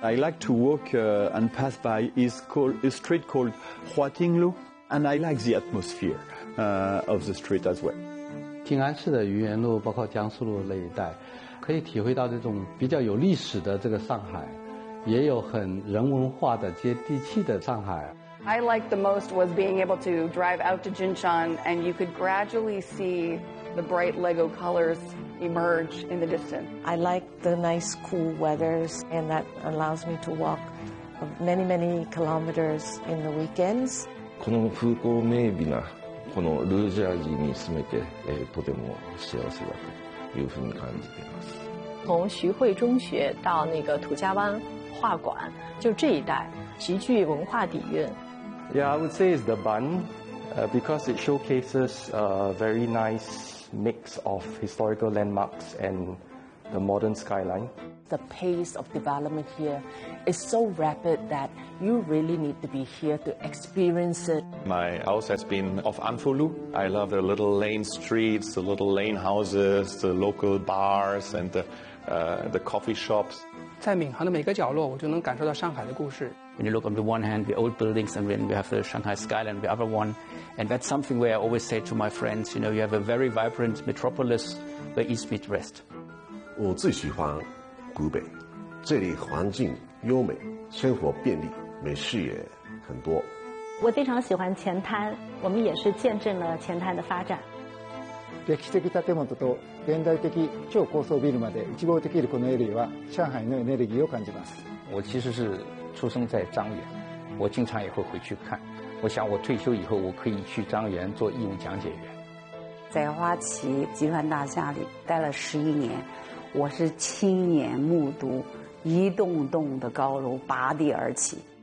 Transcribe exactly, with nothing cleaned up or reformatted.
I like to walk uh, and pass by is called a street called Huatinglu, and I like the atmosphere uh, of the street as well. 静安市的愚园路，包括江苏路那一带，可以体会到这种比较有历史的这个上海，也有很人文化的、接地气的上海。 I liked the most was being able to drive out to Jinshan, and you could gradually see the bright Lego colors emerge in the distance. I like the nice cool weathers, and that allows me to walk many, many kilometers in the weekends. この風光明媚なこのルージャージに住めて、えー、とても幸せだというふうに感じています。 从徐汇中学到那个土家湾画馆，就这一带极具文化底蕴。 Yeah, I would say it's the Bund, uh, because it showcases a very nice mix of historical landmarks and the modern skyline. The pace of development here is so rapid that you really need to be here to experience it. My house has been off Anfolu. I love the little lane streets, the little lane houses, the local bars and the, uh, the coffee shops. 在闵行的每个角落，我就能感受到上海的故事。 When you look on the one hand, the old buildings, and then we have the Shanghai skyline, the other one, and that's something where I always say to my friends, you know, you have a very vibrant metropolis where East meets West. 我最喜欢古北，这里环境优美，生活便利，美食也很多。 我非常喜欢前滩，我们也是见证了前滩的发展。 歴史的建物と現代的超高層ビルまで一望できるこのエリアは上海のエネルギーを感じます。 我其实是出生在张园，我经常也会回去看。我想我退休以后，我可以去张园做义务讲解员。 在花旗集团大厦里待了十一年，我是亲眼目睹一栋栋的高楼拔地而起。